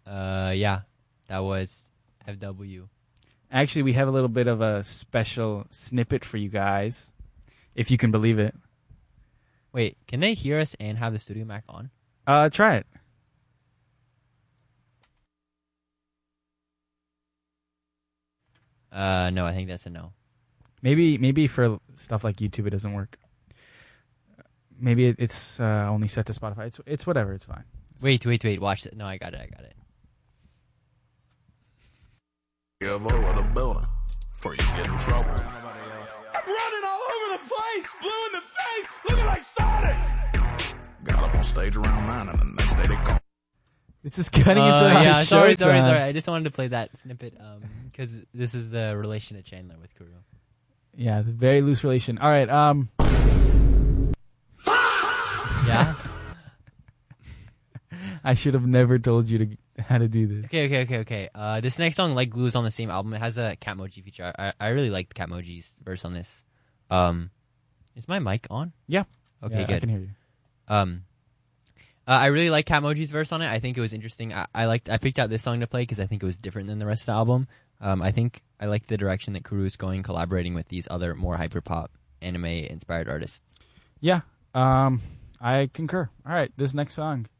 Yeah, that was FW. Actually, we have a little bit of a special snippet for you guys, if you can believe it. Wait, can they hear us and have the studio mic on? Try it. No, I think that's a no. Maybe for stuff like YouTube it doesn't work. Maybe it's only set to Spotify. It's whatever. It's fine. Wait. Watch it. No, I got it. Give over the building before you get in trouble. I'm running all over the place, blue in the face, looking like Sonic. Got up on stage around 9 and the next day they call. This is cutting into our yeah, sorry. shorts, man. I just wanted to play that snippet because this is the relation to Chandler with Kuru. Yeah, the very loose relation. All right. Yeah. I should have never told you how to do this. Okay. This next song, Like Glue, is on the same album. It has a Catmoji feature. I really like Catmoji's verse on this. Is my mic on? Yeah. Okay, yeah, good. I can hear you. I really like Catmoji's verse on it. I think it was interesting. I picked out this song to play because I think it was different than the rest of the album. I think I like the direction that Kuru is going, collaborating with these other more hyperpop anime inspired artists. Yeah. I concur. All right, this next song.